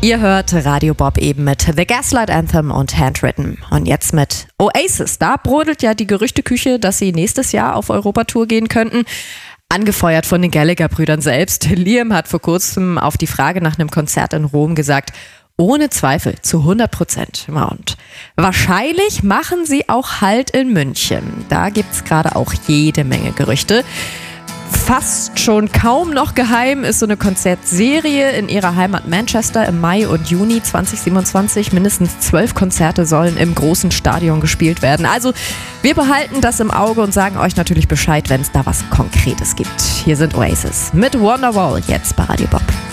Ihr hört Radio Bob eben mit The Gaslight Anthem und Handwritten. Und jetzt mit Oasis. Da brodelt ja die Gerüchteküche, dass sie nächstes Jahr auf Europatour gehen könnten. Angefeuert von den Gallagher-Brüdern selbst. Liam hat vor kurzem auf die Frage nach einem Konzert in Rom gesagt, ohne Zweifel, zu 100%. Und wahrscheinlich machen sie auch Halt in München. Da gibt's gerade auch jede Menge Gerüchte. Fast schon kaum noch geheim ist so eine Konzertserie in ihrer Heimat Manchester im Mai und Juni 2027. Mindestens 12 Konzerte sollen im großen Stadion gespielt werden. Also wir behalten das im Auge und sagen euch natürlich Bescheid, wenn es da was Konkretes gibt. Hier sind Oasis mit Wonderwall jetzt bei Radio Bob.